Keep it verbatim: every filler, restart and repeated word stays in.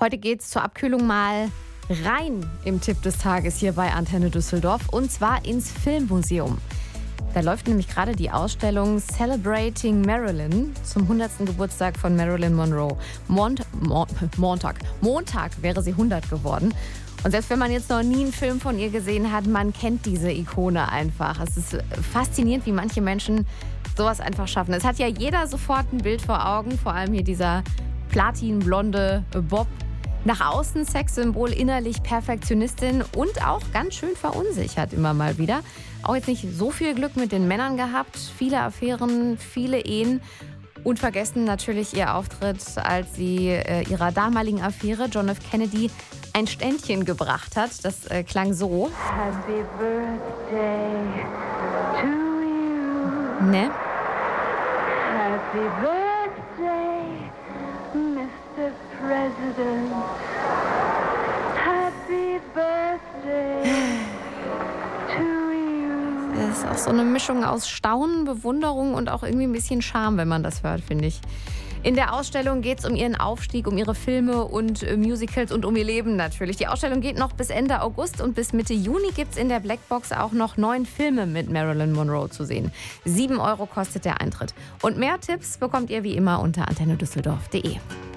Heute geht es zur Abkühlung mal rein im Tipp des Tages hier bei Antenne Düsseldorf und zwar ins Filmmuseum. Da läuft nämlich gerade die Ausstellung Celebrating Marilyn zum hundertsten Geburtstag von Marilyn Monroe. Mont Mon Montag. Montag wäre sie hundert geworden. Und selbst wenn man jetzt noch nie einen Film von ihr gesehen hat, man kennt diese Ikone einfach. Es ist faszinierend, wie manche Menschen sowas einfach schaffen. Es hat ja jeder sofort ein Bild vor Augen, vor allem hier dieser platinblonde Bob. Nach außen Sexsymbol, innerlich Perfektionistin und auch ganz schön verunsichert immer mal wieder. Auch jetzt nicht so viel Glück mit den Männern gehabt, viele Affären, viele Ehen. Unvergessen natürlich ihr Auftritt, als sie äh, ihrer damaligen Affäre John F. Kennedy ein Ständchen gebracht hat. Das äh, klang so. Happy birthday to you. Ne? Happy birthday, Mister President. Happy birthday to you. Das ist auch so eine Mischung aus Staunen, Bewunderung und auch irgendwie ein bisschen Charme, wenn man das hört, finde ich. In der Ausstellung geht es um ihren Aufstieg, um ihre Filme und äh, Musicals und um ihr Leben natürlich. Die Ausstellung geht noch bis Ende August und bis Mitte Juni gibt es in der Blackbox auch noch neun Filme mit Marilyn Monroe zu sehen. Sieben Euro kostet der Eintritt. Und mehr Tipps bekommt ihr wie immer unter antenne düsseldorf punkt de.